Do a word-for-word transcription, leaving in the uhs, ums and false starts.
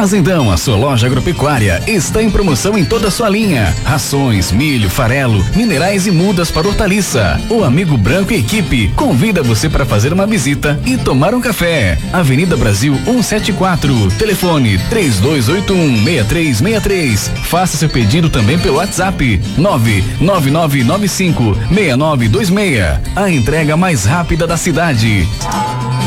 Fazendão, a sua loja agropecuária, está em promoção em toda a sua linha. Rações, milho, farelo, minerais e mudas para hortaliça. O Amigo Branco e equipe convida você para fazer uma visita e tomar um café. Avenida Brasil cento e setenta e quatro, telefone três dois oito um, seis três seis três. Faça seu pedido também pelo WhatsApp nove nove nove nove cinco seis nove dois seis. A entrega mais rápida da cidade.